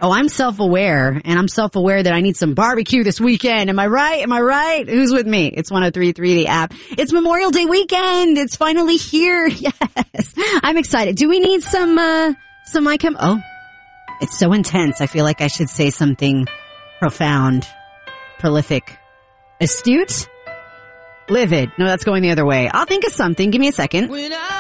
Oh, I'm self-aware, and I'm self-aware that I need some barbecue this weekend. Am I right? Am I right? Who's with me? It's 103.3 the app. It's Memorial Day weekend. It's finally here. Yes. I'm excited. Do we need some My Chem? Oh, it's so intense. I feel like I should say something profound, prolific, astute, livid. No, that's going the other way. I'll think of something. Give me a second.